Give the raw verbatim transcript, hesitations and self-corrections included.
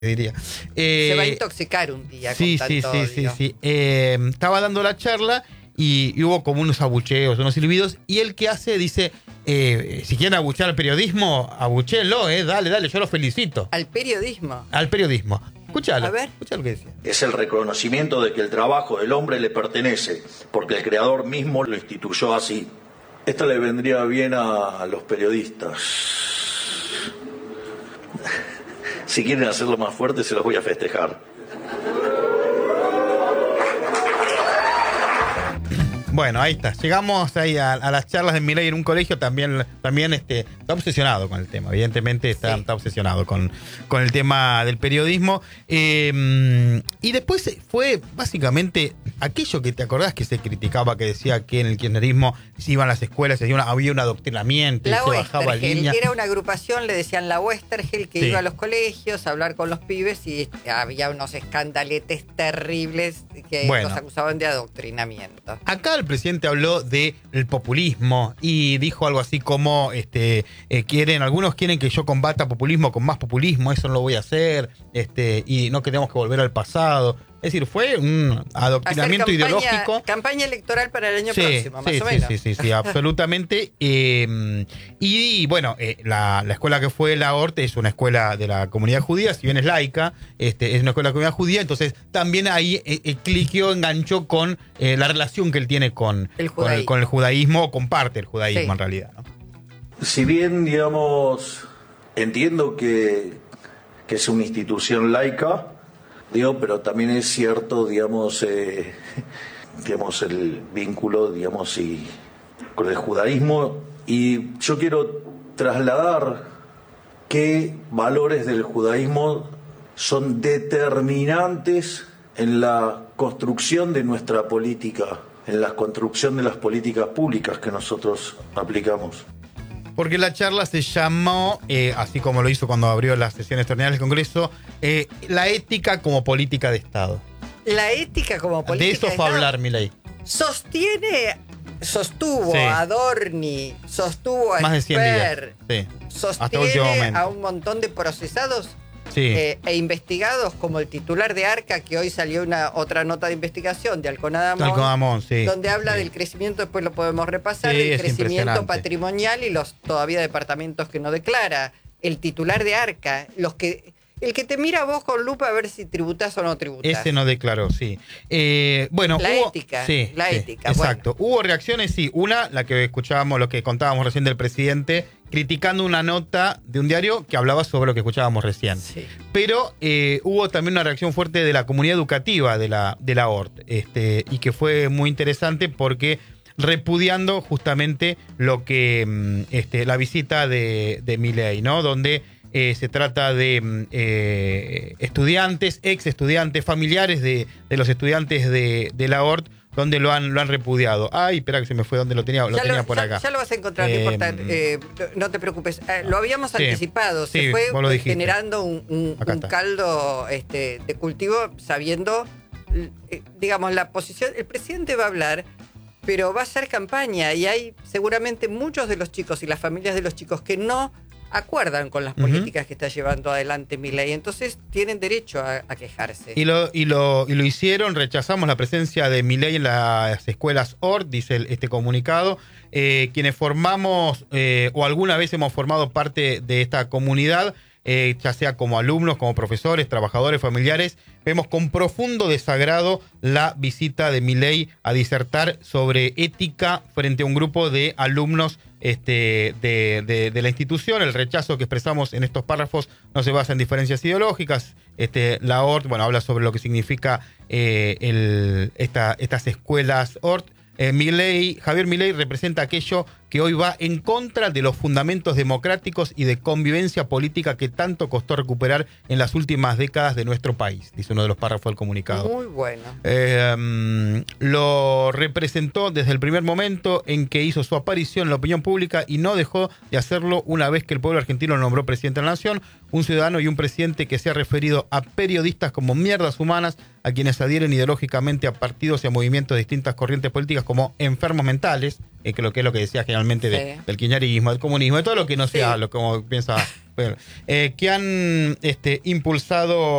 diría. Eh, Se va a intoxicar un día sí, con sí, tanto sí, sí, odio. sí. Eh, estaba dando la charla y, y hubo como unos abucheos, unos silbidos, y el que hace dice, eh, si quieren abuchear al periodismo, abuchéenlo, eh, dale, dale, yo los felicito. Al periodismo. Al periodismo. Escuchalo, A ver. escuchá lo que decía. Es el reconocimiento de que el trabajo del hombre le pertenece, porque el creador mismo lo instituyó así. Esto le vendría bien a los periodistas. Si quieren hacerlo más fuerte, se los voy a festejar. Bueno, ahí está. Llegamos ahí a, a las charlas de Milei en un colegio. También, también este, está obsesionado con el tema. Evidentemente está, Sí. está obsesionado con, con el tema del periodismo. Eh, y después fue básicamente aquello que te acordás que se criticaba, que decía que en el kirchnerismo se iban a las escuelas, se iba una, había un adoctrinamiento, y La se bajaba Westergel, línea. era una agrupación, le decían la Westergel, que Sí. iba a los colegios a hablar con los pibes y había unos escandaletes terribles que Bueno. los acusaban de adoctrinamiento. Acá el presidente habló del populismo y dijo algo así como este eh, quieren, algunos quieren que yo combata populismo con más populismo, eso no lo voy a hacer, este, y no queremos que volver al pasado. Es decir, fue un adoctrinamiento Hacer campaña, ideológico. Campaña electoral para el año Sí, próximo, más sí, o sí, menos. sí, sí, sí, absolutamente. Eh, y bueno, eh, la, la escuela que fue la O R T es una escuela de la comunidad judía, si bien es laica, este, es una escuela de la comunidad judía, entonces también ahí eh, eh, cliqueó, enganchó con eh, la relación que él tiene con El con, el, con el judaísmo, o comparte el judaísmo Sí. en realidad, ¿no? Si bien, digamos, entiendo que, que es una institución laica, digo, pero también es cierto, digamos, eh, digamos el vínculo, digamos, y, con el judaísmo. Y yo quiero trasladar qué valores del judaísmo son determinantes en la construcción de nuestra política, en la construcción de las políticas públicas que nosotros aplicamos. Porque la charla se llamó, eh, así como lo hizo cuando abrió las sesiones extraordinarias del Congreso, eh, la ética como política de Estado. La ética como política De eso de fue a Estado hablar Milei. sostiene, sostuvo Sí. a Adorni, sostuvo a Más de cien días. Esper, Sí. Hasta último sostiene momento. a un montón de procesados Sí. eh, e investigados, como el titular de ARCA, que hoy salió una otra nota de investigación de Alconadamón, Alconadamón, sí. donde habla Sí. del crecimiento, después lo podemos repasar, Sí, del es crecimiento impresionante. patrimonial y los todavía departamentos que no declara. El titular de ARCA, los que el que te mira a vos con lupa a ver si tributás o no tributás. Ese no declaró, sí. Eh, bueno, La hubo, ética, sí, la sí, ética, exacto. Hubo reacciones, sí. Una, la que escuchábamos, lo que contábamos recién del presidente, criticando una nota de un diario que hablaba sobre lo que escuchábamos recién. Sí. Pero eh, hubo también una reacción fuerte de la comunidad educativa de la, de la O R T, este, y que fue muy interesante porque repudiando justamente lo que mm, este, la visita de, de Milei, ¿no? Donde eh, se trata de mm, eh, estudiantes, ex estudiantes, familiares de, de los estudiantes de, de la O R T, donde lo han, lo han repudiado. Ay, espera que se me fue donde lo tenía, lo Ya tenía lo, por ya- acá. ya lo vas a encontrar, no Eh, importa, eh, no te preocupes. Eh, lo habíamos Sí, anticipado, sí, se fue vos lo dijiste. generando un, un- Acá un está. caldo este, de cultivo, sabiendo, eh, digamos, la posición. El presidente va a hablar, pero va a hacer campaña y hay seguramente muchos de los chicos y las familias de los chicos que no acuerdan con las Ujú. políticas que está llevando adelante Milei, entonces tienen derecho a, a quejarse. Y lo, y, lo, y lo hicieron, rechazamos la presencia de Milei en las escuelas O R T, dice el- este comunicado. Eh, quienes formamos, eh, o alguna vez hemos formado parte de esta comunidad, eh, ya sea como alumnos, como profesores, trabajadores, familiares, vemos con profundo desagrado la visita de Milei a disertar sobre ética frente a un grupo de alumnos este, de, de, de la institución. El rechazo que expresamos en estos párrafos no se basa en diferencias ideológicas. Este, la O R T, bueno, habla sobre lo que significa eh, el, esta, estas escuelas O R T. Eh, Milei, Javier Milei representa aquello que hoy va en contra de los fundamentos democráticos y de convivencia política que tanto costó recuperar en las últimas décadas de nuestro país, dice uno de los párrafos del comunicado. Muy bueno. Eh, um, lo representó desde el primer momento en que hizo su aparición en la opinión pública y no dejó de hacerlo una vez que el pueblo argentino lo nombró presidente de la nación, un ciudadano y un presidente que se ha referido a periodistas como mierdas humanas, a quienes adhieren ideológicamente a partidos y a movimientos de distintas corrientes políticas como enfermos mentales, eh, que, lo, que es lo que decía generalmente de, Sí. del kirchnerismo, del comunismo, de todo lo que no sea Sí. lo como piensa, eh, que han este, impulsado